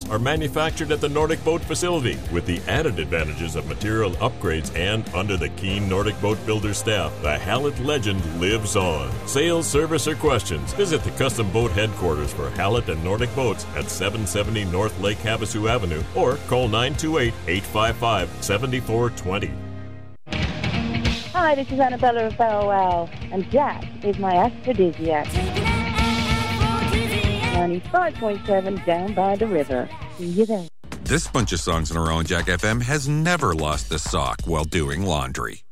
are manufactured at the Nordic Boat facility with the added advantages of material upgrades, and under the keen Nordic Boat Builder staff, the Hallett legend lives on. Sales, service, or questions, visit the Custom Boat headquarters for Hallett and Nordic Boats at 770 North Lake Havasu Avenue or call 928-855-7420. Hi, this is Annabella of Bow Wow, and Jack is my aphrodisiac. 95.7 down by the river. See you there. This bunch of songs in a row on Jack FM has never lost the sock while doing laundry.